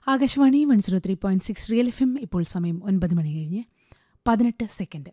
Akashvani 103.6 real FM. ഇപ്പോൾ സമയം 9 മണി കഴിഞ്ഞ് 18 സെക്കൻഡ്.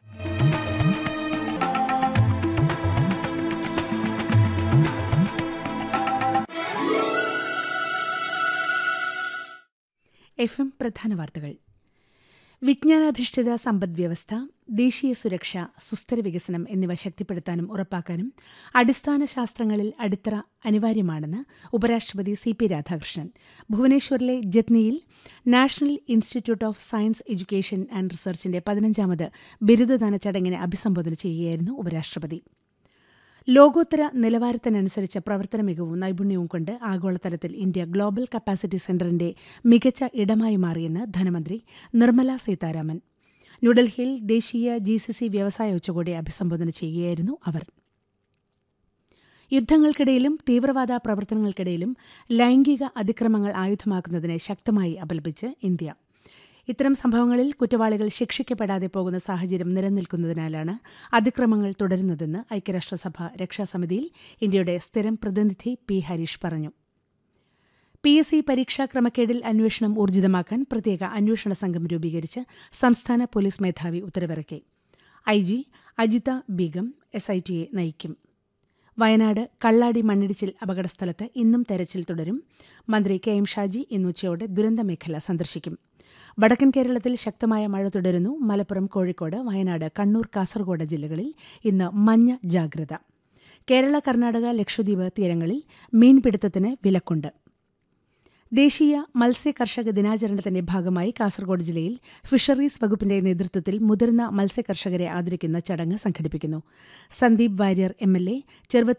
FM പ്രധാന വാർത്തകൾ. വിജ്ഞാനാധിഷ്ഠിത സമ്പദ്വ്യവസ്ഥ, ദേശീയ സുരക്ഷ, സുസ്ഥിര വികസനം എന്നിവ ശക്തിപ്പെടുത്താനും ഉറപ്പാക്കാനും അടിസ്ഥാന ശാസ്ത്രങ്ങളിൽ അടിത്തറ അനിവാര്യമാണെന്ന് ഉപരാഷ്ട്രപതി CP Radhakrishnan. ഭുവനേശ്വറിലെ ജത്നിയിൽ national institute of science education and റിസർച്ചിന്റെ 15ാമത് ബിരുദദാന ചടങ്ങിനെ അഭിസംബോധന ചെയ്യുകയായിരുന്നു ഉപരാഷ്ട്രപതി. ലോകോത്തര നിലവാരത്തിനനുസരിച്ച പ്രവർത്തന മികവും നൈപുണ്യവും കൊണ്ട് ആഗോളതലത്തിൽ ഇന്ത്യ ഗ്ലോബൽ കപ്പാസിറ്റി സെന്ററിന്റെ മികച്ച ഇടമായി മാറിയെന്ന് ധനമന്ത്രി നിർമ്മല സീതാരാമൻ. ന്യൂഡൽഹിയിൽ ദേശീയ GCC വ്യവസായ ഉച്ചകോടിയെ അഭിസംബോധന ചെയ്യുകയായിരുന്നു അവർ. യുദ്ധങ്ങൾക്കിടയിലും തീവ്രവാദ പ്രവർത്തനങ്ങൾക്കിടയിലും ലൈംഗിക അതിക്രമങ്ങൾ ആയുധമാക്കുന്നതിനെ ശക്തമായി അപലപിച്ച് ഇന്ത്യ. ഇത്തരം സംഭവങ്ങളിൽ കുറ്റവാളികൾ ശിക്ഷിക്കപ്പെടാതെ പോകുന്ന സാഹചര്യം നിലനിൽക്കുന്നതിനാലാണ് അതിക്രമങ്ങൾ തുടരുന്നതെന്ന് ഐക്യരാഷ്ട്രസഭ രക്ഷാസമിതിയിൽ ഇന്ത്യയുടെ സ്ഥിരം പ്രതിനിധി P. ഹരീഷ് പറഞ്ഞു. PSC പരീക്ഷാ ക്രമക്കേടിൽ അന്വേഷണം ഊർജിതമാക്കാൻ പ്രത്യേക അന്വേഷണ സംഘം രൂപീകരിച്ച് സംസ്ഥാന പോലീസ് മേധാവി ഉത്തരവിറക്കി. IG അജിത ബീഗം SITയെ നയിക്കും. വയനാട് കള്ളാടി മണ്ണിടിച്ചിൽ അപകടസ്ഥലത്ത് ഇന്നും തെരച്ചിൽ തുടരും. മന്ത്രി KM ഷാജി ഇന്നുച്ചയോടെ ദുരന്തമേഖല സന്ദർശിക്കും. വടക്കൻ കേരളത്തിൽ ശക്തമായ മഴ തുടരുന്നു. മലപ്പുറം, കോഴിക്കോട്, വയനാട്, കണ്ണൂർ, കാസർഗോഡ് ജില്ലകളിൽ ഇന്ന് മഞ്ഞ ജാഗ്രത. കേരള, കർണാടക, ലക്ഷദ്വീപ് തീരങ്ങളിൽ മീൻപിടുത്തത്തിന് വിലക്കുണ്ട്. ദേശീയ മത്സ്യ കർഷക ദിനാചരണത്തിന്റെ ഭാഗമായി കാസർഗോഡ് ജില്ലയിൽ ഫിഷറീസ് വകുപ്പിന്റെ നേതൃത്വത്തിൽ മുതിർന്ന മത്സ്യകർഷകരെ ആദരിക്കുന്ന ചടങ്ങ് സംഘടിപ്പിക്കുന്നു. സന്ദീപ് വാര്യർ MLA, ചെറുവത്തൂർ